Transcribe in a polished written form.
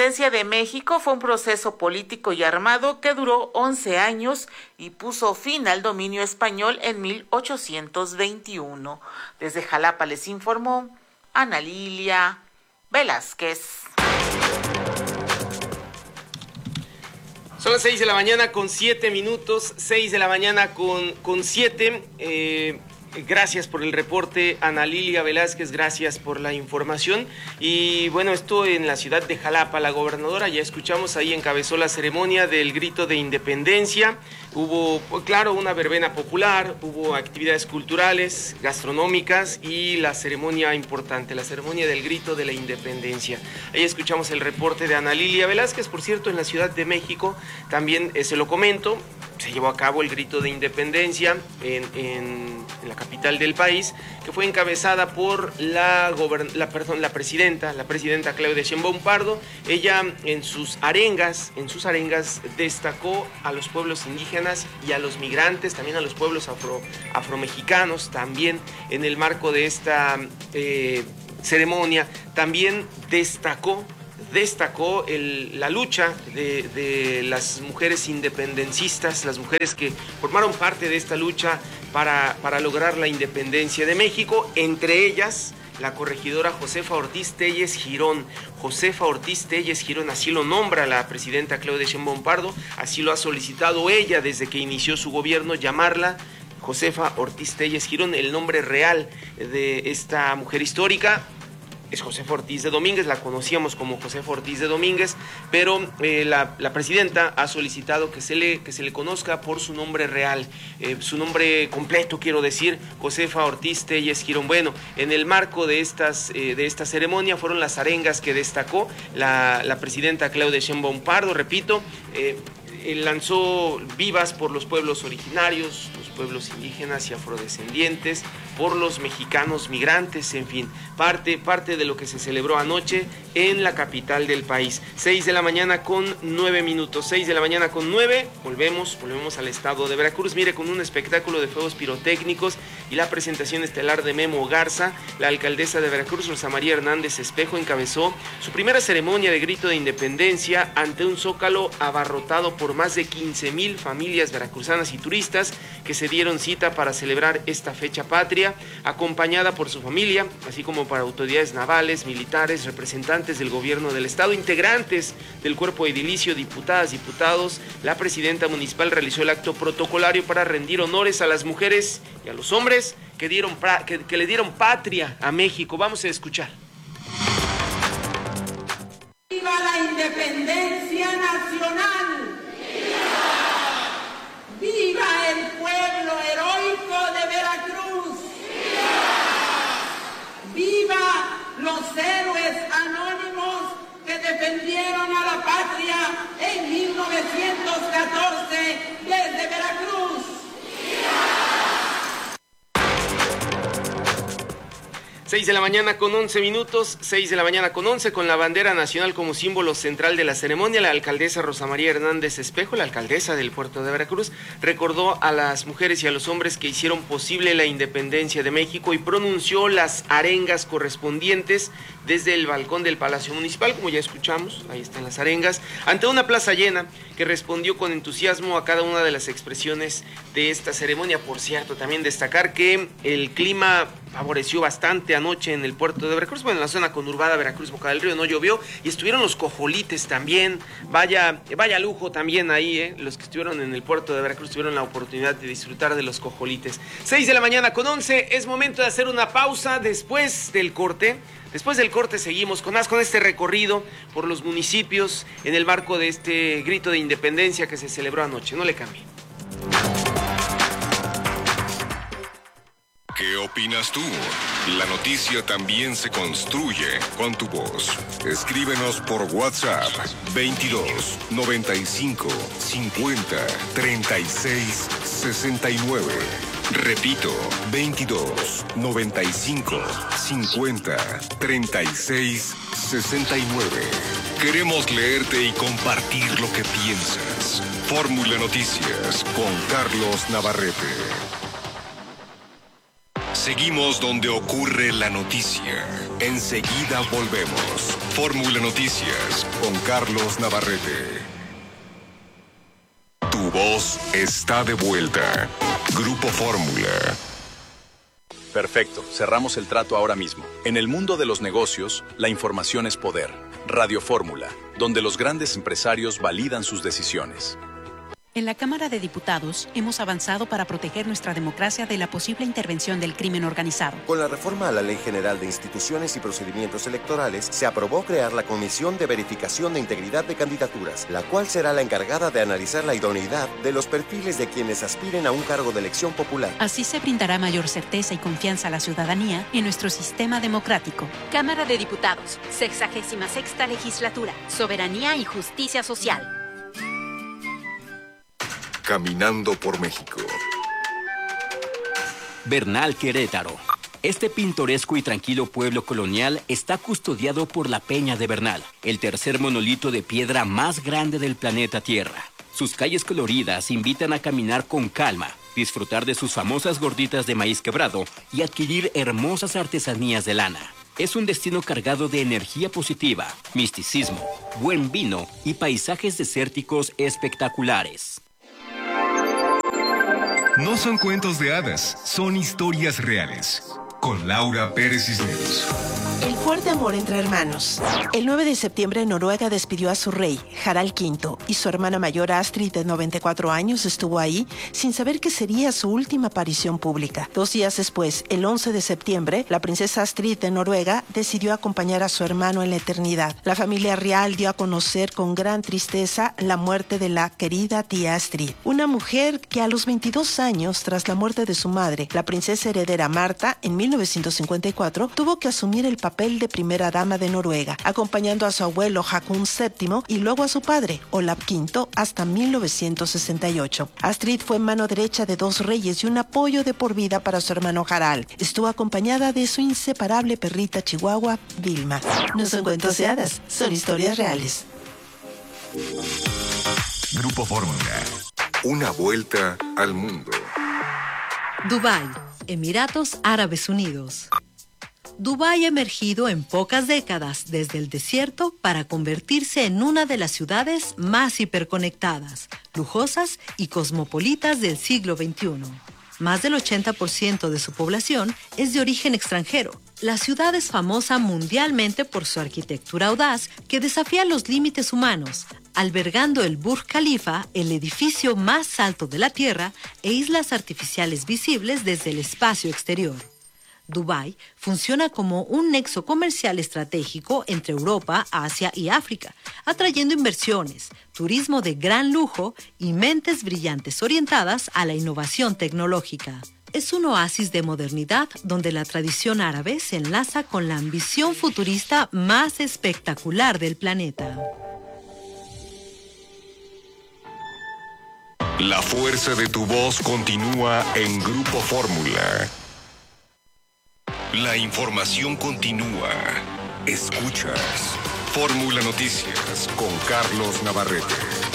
independencia de México fue un proceso político y armado que duró 11 años y puso fin al dominio español en 1821. Desde Jalapa les informó Ana Lilia Velázquez. Son las 6 de la mañana con 7 minutos, 6 de la mañana con 7. Gracias por el reporte, Ana Lilia Velázquez, gracias por la información. Y bueno, esto en la ciudad de Jalapa, la gobernadora, ya escuchamos, ahí encabezó la ceremonia del grito de independencia. Hubo, claro, una verbena popular, hubo actividades culturales, gastronómicas y la ceremonia importante, la ceremonia del grito de la independencia. Ahí escuchamos el reporte de Ana Lilia Velázquez. Por cierto, en la Ciudad de México también se lo comento, se llevó a cabo el grito de independencia en la capital del país, que fue encabezada por la presidenta Claudia Sheinbaum Pardo. Ella en sus arengas destacó a los pueblos indígenas y a los migrantes, también a los pueblos afromexicanos, también en el marco de esta ceremonia. También destacó la lucha de las mujeres independencistas, las mujeres que formaron parte de esta lucha para lograr la independencia de México, entre ellas la corregidora Josefa Ortiz Telles Girón. Josefa Ortiz Telles Girón, así lo nombra la presidenta Claudia Sheinbaum Pardo, así lo ha solicitado ella desde que inició su gobierno, llamarla Josefa Ortiz Telles Girón. El nombre real de esta mujer histórica es Josefa Ortiz de Domínguez, la conocíamos como Josefa Ortiz de Domínguez, pero la presidenta ha solicitado que se le conozca por su nombre real, su nombre completo, quiero decir, Josefa Ortiz Telles Girón. Bueno, en el marco de esta ceremonia fueron las arengas que destacó la presidenta Claudia Sheinbaum Pardo, repito, lanzó vivas por los pueblos originarios, los pueblos indígenas y afrodescendientes, por los mexicanos migrantes, en fin, parte de lo que se celebró anoche en la capital del país. 6 de la mañana con 9 minutos, 6 de la mañana con 9, volvemos al estado de Veracruz, mire, con un espectáculo de fuegos pirotécnicos y la presentación estelar de Memo Garza. La alcaldesa de Veracruz, Rosa María Hernández Espejo, encabezó su primera ceremonia de grito de independencia ante un zócalo abarrotado por más de 15,000 familias veracruzanas y turistas que se dieron cita para celebrar esta fecha patria, acompañada por su familia, así como por autoridades navales, militares, representantes del gobierno del estado, integrantes del cuerpo edilicio, diputadas, diputados. La presidenta municipal realizó el acto protocolario para rendir honores a las mujeres y a los hombres que le dieron patria a México. Vamos a escuchar. ¡Viva la independencia nacional! ¡Viva el pueblo heroico de Veracruz! ¡Viva los héroes anónimos que defendieron a la patria en 1914 desde Veracruz! 6 de la mañana con 11 minutos, 6 de la mañana con 11, con la bandera nacional como símbolo central de la ceremonia. La alcaldesa Rosa María Hernández Espejo, la alcaldesa del puerto de Veracruz, recordó a las mujeres y a los hombres que hicieron posible la independencia de México y pronunció las arengas correspondientes desde el balcón del Palacio Municipal, como ya escuchamos, ahí están las arengas, ante una plaza llena que respondió con entusiasmo a cada una de las expresiones de esta ceremonia. Por cierto, también destacar que el clima favoreció bastante anoche en el puerto de Veracruz, bueno, en la zona conurbada Veracruz-Boca del Río no llovió y estuvieron los cojolites también, vaya lujo también ahí, los que estuvieron en el puerto de Veracruz tuvieron la oportunidad de disfrutar de los cojolites. 6 de la mañana con 11, es momento de hacer una pausa después del corte. Después del corte seguimos con este recorrido por los municipios en el marco de este grito de independencia que se celebró anoche. No le cambie. ¿Qué opinas tú? La noticia también se construye con tu voz. Escríbenos por WhatsApp 22 95 50 36 69. Repito, 22 95 50 36 69. Queremos leerte y compartir lo que piensas. Fórmula Noticias con Carlos Navarrete. Seguimos donde ocurre la noticia. Enseguida volvemos. Fórmula Noticias con Carlos Navarrete. Tu voz está de vuelta. Grupo Fórmula. Perfecto, cerramos el trato ahora mismo. En el mundo de los negocios, la información es poder. Radio Fórmula, donde los grandes empresarios validan sus decisiones. En la Cámara de Diputados hemos avanzado para proteger nuestra democracia de la posible intervención del crimen organizado. Con la reforma a la Ley General de Instituciones y Procedimientos Electorales, se aprobó crear la Comisión de Verificación de Integridad de Candidaturas, la cual será la encargada de analizar la idoneidad de los perfiles de quienes aspiren a un cargo de elección popular. Así se brindará mayor certeza y confianza a la ciudadanía en nuestro sistema democrático. Cámara de Diputados, 66ª Legislatura, Soberanía y Justicia Social. Caminando por México. Bernal, Querétaro. Este pintoresco y tranquilo pueblo colonial está custodiado por la Peña de Bernal, el tercer monolito de piedra más grande del planeta Tierra. Sus calles coloridas invitan a caminar con calma, disfrutar de sus famosas gorditas de maíz quebrado y adquirir hermosas artesanías de lana. Es un destino cargado de energía positiva, misticismo, buen vino y paisajes desérticos espectaculares. No son cuentos de hadas, son historias reales. Con Laura Pérez Cisneros. El fuerte amor entre hermanos. El 9 de septiembre Noruega despidió a su rey, Harald V, y su hermana mayor Astrid, de 94 años, estuvo ahí sin saber que sería su última aparición pública. 2 días después, el 11 de septiembre, la princesa Astrid de Noruega decidió acompañar a su hermano en la eternidad. La familia real dio a conocer con gran tristeza la muerte de la querida tía Astrid, una mujer que a los 22 años, tras la muerte de su madre, la princesa heredera Marta, en 1954, tuvo que asumir el papel de primera dama de Noruega, acompañando a su abuelo Haakon VII y luego a su padre, Olav V, hasta 1968. Astrid fue mano derecha de 2 reyes y un apoyo de por vida para su hermano Harald. Estuvo acompañada de su inseparable perrita chihuahua, Vilma. No son cuentos de hadas, son historias reales. Grupo Fórmula. Una vuelta al mundo. Dubái, Emiratos Árabes Unidos. Dubái ha emergido en pocas décadas desde el desierto para convertirse en una de las ciudades más hiperconectadas, lujosas y cosmopolitas del siglo XXI. Más del 80% de su población es de origen extranjero. La ciudad es famosa mundialmente por su arquitectura audaz que desafía los límites humanos, albergando el Burj Khalifa, el edificio más alto de la Tierra, e islas artificiales visibles desde el espacio exterior. Dubái funciona como un nexo comercial estratégico entre Europa, Asia y África, atrayendo inversiones, turismo de gran lujo y mentes brillantes orientadas a la innovación tecnológica. Es un oasis de modernidad donde la tradición árabe se enlaza con la ambición futurista más espectacular del planeta. La fuerza de tu voz continúa en Grupo Fórmula. La información continúa. Escuchas Fórmula Noticias con Carlos Navarrete.